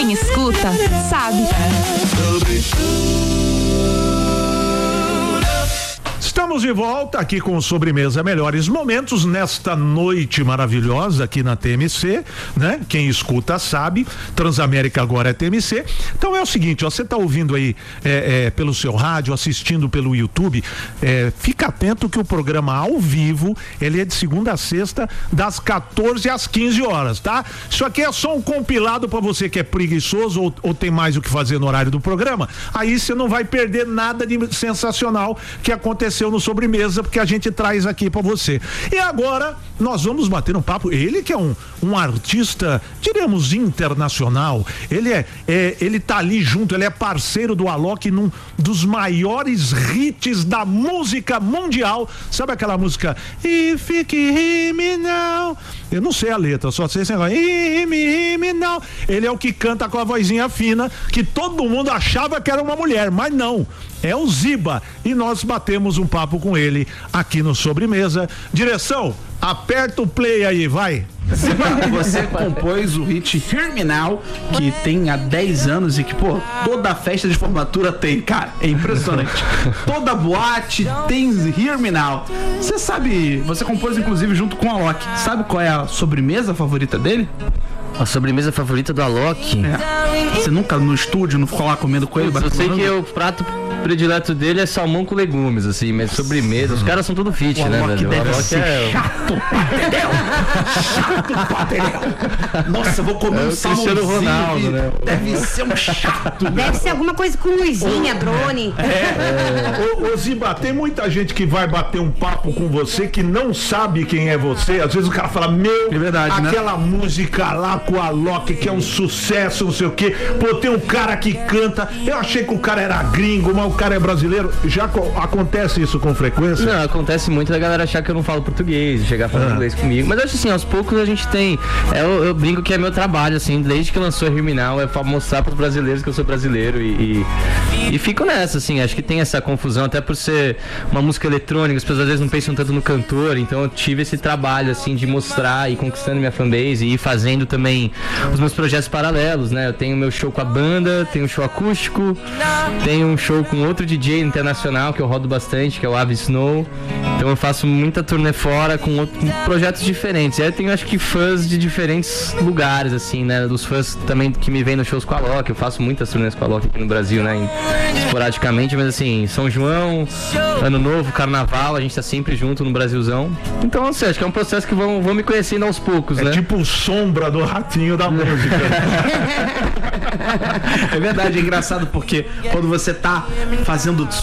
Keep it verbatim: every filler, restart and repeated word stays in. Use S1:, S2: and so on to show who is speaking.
S1: Quem escuta, sabe.
S2: Estamos de volta aqui com o Sobremesa Melhores Momentos nesta noite maravilhosa aqui na T M C, né? Quem escuta sabe, Transamérica agora é T M C. Então é o seguinte, ó, você tá ouvindo aí é, é, pelo seu rádio, assistindo pelo YouTube, é, fica atento que o programa ao vivo, ele é de segunda a sexta, das quatorze às quinze horas, tá? Isso aqui é só um compilado para você que é preguiçoso ou, ou tem mais o que fazer no horário do programa, aí você não vai perder nada de sensacional que aconteceu no Sobremesa, porque a gente traz aqui pra você. E agora nós vamos bater um papo, ele que é um, um artista, diremos, internacional, ele é, é ele tá ali junto, ele é parceiro do Alok num dos maiores hits da música mundial, sabe aquela música If You Can Hear Me Now? Eu não sei a letra, só sei esse negócio, Hear Me, Hear Me Now. Ele é o que canta com a vozinha fina, que todo mundo achava que era uma mulher, mas não, é o Ziba, e nós batemos um papo com ele aqui no Sobremesa. Direção, aperta o play aí, vai.
S3: Você compôs o hit Hear Me Now, que tem há dez anos e que, pô, toda festa de formatura tem, cara, é impressionante. Toda boate tem Hear Me Now. Você sabe, você compôs inclusive junto com a Alok, sabe qual é a sobremesa favorita dele?
S4: A sobremesa favorita do Alok?
S3: É. Você nunca no estúdio não ficou lá comendo com ele?
S4: Eu sei que o prato predileto dele é salmão com legumes, assim, mas sobremesa, os caras são tudo fit,
S3: o
S4: né,
S3: Alok
S4: velho?
S3: Deve
S4: o Alok
S3: ser
S4: é
S3: chato pra entendeu? Chato pra entendeu? Nossa, eu vou comer
S4: é
S3: um salmãozinho.
S4: Ronaldo, né?
S3: Deve ser um chato.
S5: Deve ser alguma coisa com luzinha, drone.
S2: É. é. Ô, ô Ziba, tem muita gente que vai bater um papo com você que não sabe quem é você. Às vezes o cara fala, meu,
S3: é verdade,
S2: aquela
S3: né?
S2: música lá com a Alok, que é um sucesso, não sei o quê. Pô, tem um cara que canta. Eu achei que o cara era gringo, mas o cara é brasileiro. Já co- acontece isso com frequência?
S4: Não, acontece muito da galera achar que eu não falo português, chegar falando ah. inglês comigo. Mas acho assim, aos poucos a gente tem. É, eu, eu brinco que é meu trabalho, assim, desde que lançou a Hear Me Now, é pra mostrar pros brasileiros que eu sou brasileiro e, e, e fico nessa, assim, acho que tem essa confusão, até por ser uma música eletrônica, as pessoas às vezes não pensam tanto no cantor, então eu tive esse trabalho, assim, de mostrar e conquistando minha fanbase e ir fazendo também os meus projetos paralelos, né? Eu tenho meu show com a banda, tenho um show acústico, tenho um show com outro D J internacional que eu rodo bastante, que é o Ave Snow. Então eu faço muita turnê fora com, outro, com projetos diferentes. E aí eu tenho, acho que, fãs de diferentes lugares, assim, né? Dos fãs também que me vêm nos shows com a Alok. Eu faço muitas turnês com a Alok aqui no Brasil, né? Em, esporadicamente, mas assim, São João, Ano Novo, Carnaval, a gente tá sempre junto no Brasilzão. Então, assim, acho que é um processo que vão, vão me conhecendo aos poucos,
S2: é
S4: né?
S2: É tipo sombra do ratinho da música.
S3: É verdade, é engraçado porque quando você tá fazendo